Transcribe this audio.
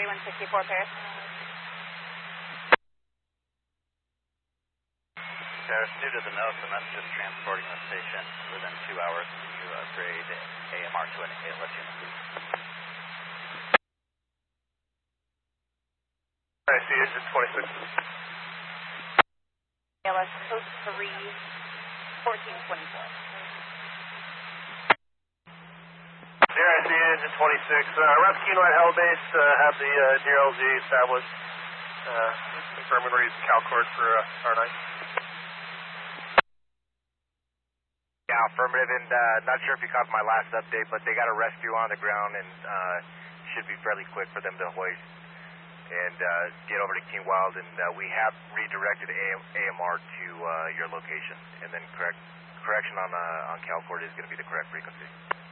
3164 Paris. Paris, due to the notes, and that's just transporting the station within 2 hours to grade AMR to an ALS unit. I see it, it's 26. ALS code 3, 1424. Sierra, I see it, engine 26. Route Kilo at Hell Base, have the DRLZ established. Confirming we're using CalCord for R9. Yeah, affirmative, and not sure if you caught my last update, but they got a rescue on the ground and should be fairly quick for them to hoist and get over to King Wild, and we have redirected AMR to your location, and then correction on CalCord is going to be the correct frequency.